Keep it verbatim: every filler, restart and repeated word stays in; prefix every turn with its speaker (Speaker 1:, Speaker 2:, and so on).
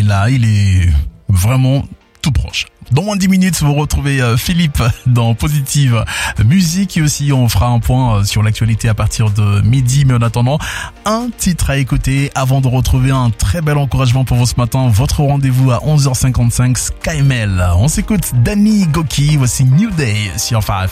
Speaker 1: là, il est vraiment tout proche. Dans moins de dix minutes, vous retrouvez Philippe dans Positive Musique et aussi on fera un point sur l'actualité à partir de midi. Mais en attendant, un titre à écouter avant de retrouver un très bel encouragement pour vous ce matin. Votre rendez-vous à onze heures cinquante-cinq, Skymel. On s'écoute Danny Goki, voici New Day sur Phare F M.